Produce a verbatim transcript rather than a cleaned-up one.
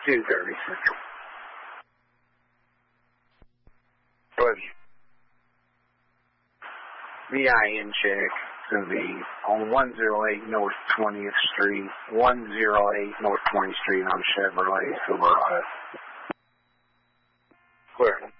two thirty Central. Pleasure. V I N check. It's going to be on one oh eight North twentieth Street, one oh eight North twentieth Street on Chevrolet Silverado. Clear.